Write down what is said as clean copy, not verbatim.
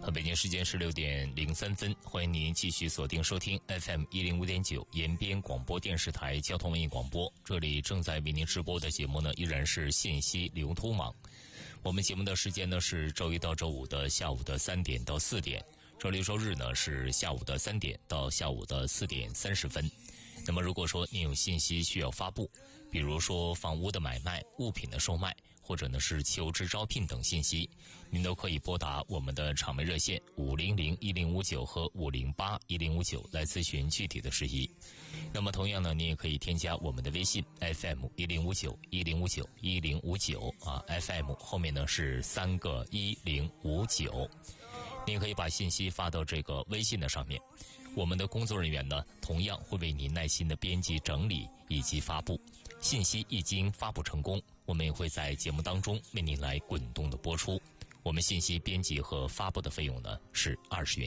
北京时间16:03，欢迎您继续锁定收听 FM105.9 延边广播电视台交通文艺广播。这里正在为您直播的节目呢，依然是信息流通网。我们节目的时间呢是周一到周五的下午的3点到4点，周六周日呢是下午的3点到下午的4点30分。那么如果说您有信息需要发布，比如说房屋的买卖、物品的售卖，或者呢是求职招聘等信息，您都可以拨打我们的场外热线5001059和5081059来咨询具体的事宜。那么同样呢，您也可以添加我们的微信 FM105910591059FM 后面呢是3个1059，您也可以把信息发到这个微信的上面。我们的工作人员呢，同样会为您耐心的编辑整理以及发布。信息一经发布成功，我们也会在节目当中为您来滚动的播出。我们信息编辑和发布的费用呢是20元。